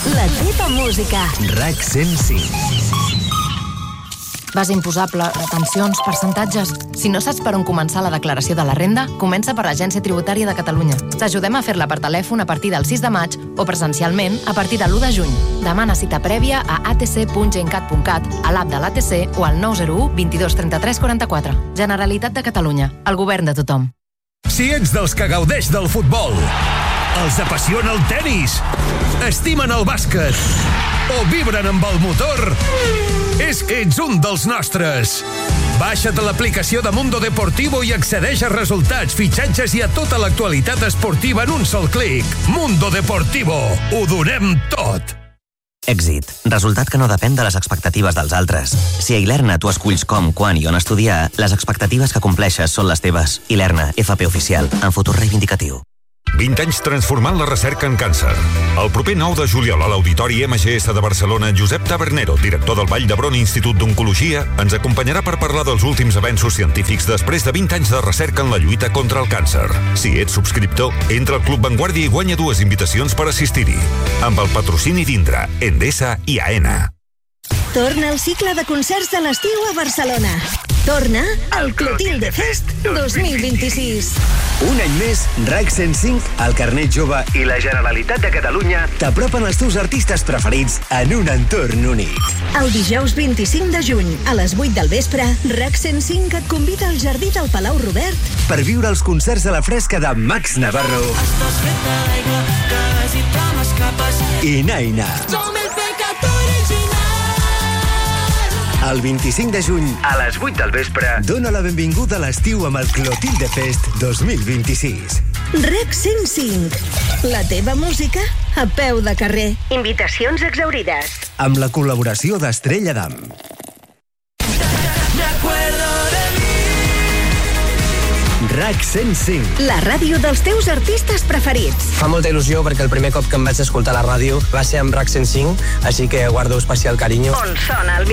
La teva música. RAC 105. Base imposable, retencions, percentatges... Si no saps per on començar la declaració de la renda, comença per l'Agència Tributària de Catalunya. T'ajudem a fer-la per telèfon a partir del 6 de maig o presencialment a partir de l'1 de juny. Demana cita prèvia a atc.gencat.cat, a l'app de l'ATC o al 901 22 33 44. Generalitat de Catalunya. El govern de tothom. Si ets dels que gaudeix del futbol, els apassiona el tenis, estimen el bàsquet o vibren amb el motor, és que ets un dels nostres. Baixa't l'aplicació de Mundo Deportivo i accedeix a resultats, fitxatges i a tota l'actualitat esportiva en un sol clic. Mundo Deportivo. Ho donem tot. Èxit. Resultat que no depèn de les expectatives dels altres. Si a Ilerna tu esculls com, quan i on estudiar, les expectatives que compleixes són les teves. Ilerna, FP Oficial, en futur reivindicatiu. 20 anys transformant la recerca en càncer. El proper 9 de juliol a l'Auditori MGS de Barcelona, Josep Tabernero, director del Vall d'Hebron Institut d'Oncologia, ens acompanyarà per parlar dels últims avenços científics després de 20 anys de recerca en la lluita contra el càncer. Si ets subscriptor, entra al Club Vanguardia i guanya 2 invitacions per assistir-hi. Amb el patrocini d'Indra, Endesa i AENA. Torna el cicle de concerts de l'estiu a Barcelona. Torna al Clotilde Fest 2026. Un any més, RAC 105, el Carnet Jove i la Generalitat de Catalunya t'apropen els teus artistes preferits en un entorn únic. El dijous 25 de juny, a les 8 del vespre, RAC 105 et convida al Jardí del Palau Robert per viure els concerts a la fresca de Max Navarro i Naina. El 25 de juny, a les 8 del vespre, dona la benvinguda a l'estiu amb el Clotilde Fest 2026. RAC 105. La teva música a peu de carrer. Invitacions exhaurides. Amb la col·laboració d'Estrella Damm. RAC 105. La ràdio dels teus artistes preferits. Fa molta il·lusió perquè el primer cop que em vaig escoltar la ràdio va ser amb RAC 105, així que guardo especial carinyo. On sona el